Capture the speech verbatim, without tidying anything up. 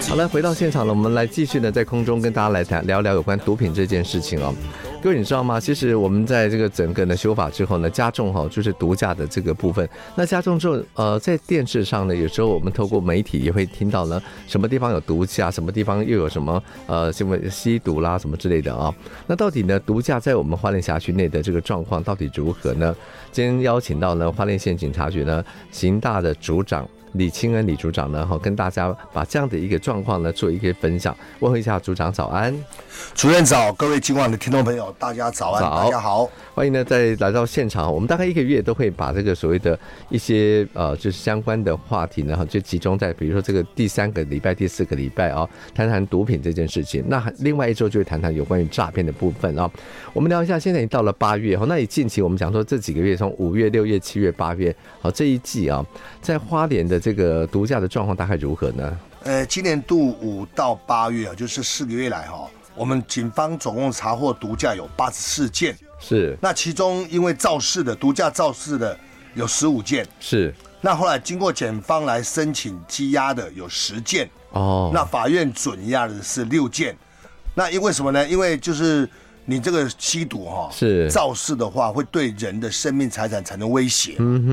好了，回到现场了，我们来继续呢，在空中跟大家来谈聊聊有关毒品这件事情哦。各位你知道吗？其实我们在这个整个的修法之后呢，加重哈就是毒驾的这个部分。那加重之后，呃，在电视上呢，有时候我们透过媒体也会听到呢，什么地方有毒驾，什么地方又有什么呃什么吸毒啦什么之类的啊。那到底呢，毒驾在我们花莲辖区内的这个状况到底如何呢？今天邀请到呢花莲县警察局呢刑大的组长李清恩李组长呢，跟大家把这样的一个状况呢做一个分享。问候一下组长早安。 主任早，各位今晚的听众朋友大家早安，大家好， 欢迎呢再来到现场。我们大概一个月都会把这个所谓的一些呃就是相关的话题呢，就集中在比如说这个第三个礼拜第四个礼拜啊，谈谈毒品这件事情。那另外一周就会谈谈有关于诈骗的部分啊。我们聊一下，现在已经到了八月，那以近期我们讲说这几个月，从五月六月七月八月好这一季啊，在花莲的这个毒驾的状况大概如何呢？ 呃，今年度五到八月啊，就是四个月来哈，我们警方总共查获毒驾有八十四件， 是。 那其中因为肇事的毒驾肇事的有十五件， 是。 那后来经过检方来申请羁押的有十件， 哦， 那法院准押的是六件。那因为什么呢？因为就是你这个吸毒哈，是肇事的话，会对人的生命财产产生威胁。嗯哼。